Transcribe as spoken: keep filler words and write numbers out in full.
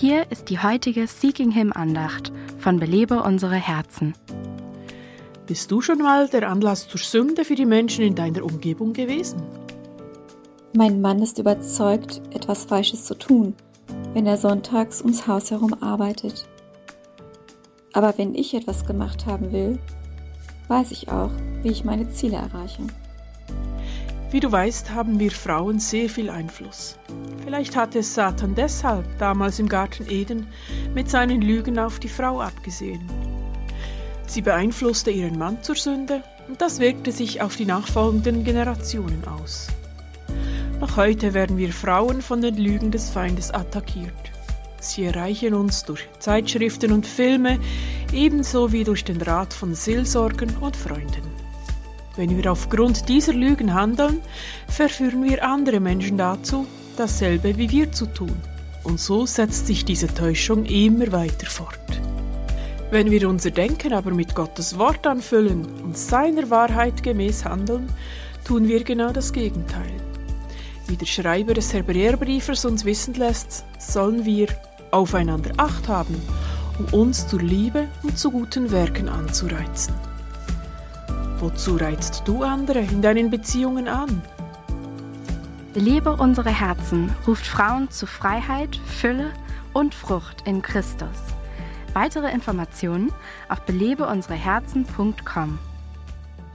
hier ist die heutige Seeking Him Andacht von Belebe unsere Herzen. Bist du schon mal der Anlass zur Sünde für die Menschen in deiner Umgebung gewesen? Mein Mann ist überzeugt, etwas Falsches zu tun, wenn er sonntags ums Haus herum arbeitet. Aber wenn ich etwas gemacht haben will, weiß ich auch, wie ich meine Ziele erreiche. Wie du weißt, haben wir Frauen sehr viel Einfluss. Vielleicht hatte es Satan deshalb damals im Garten Eden mit seinen Lügen auf die Frau abgesehen. Sie beeinflusste ihren Mann zur Sünde und das wirkte sich auf die nachfolgenden Generationen aus. Noch heute werden wir Frauen von den Lügen des Feindes attackiert. Sie erreichen uns durch Zeitschriften und Filme, ebenso wie durch den Rat von Seelsorgern und Freunden. Wenn wir aufgrund dieser Lügen handeln, verführen wir andere Menschen dazu, dasselbe wie wir zu tun. Und so setzt sich diese Täuschung immer weiter fort. Wenn wir unser Denken aber mit Gottes Wort anfüllen und seiner Wahrheit gemäß handeln, tun wir genau das Gegenteil. Wie der Schreiber des Hebräerbriefes uns wissen lässt, sollen wir aufeinander Acht haben, um uns zur Liebe und zu guten Werken anzureizen. Wozu reizt du andere in deinen Beziehungen an? Belebe unsere Herzen ruft Frauen zu Freiheit, Fülle und Frucht in Christus. Weitere Informationen auf belebe unsere herzen punkt com.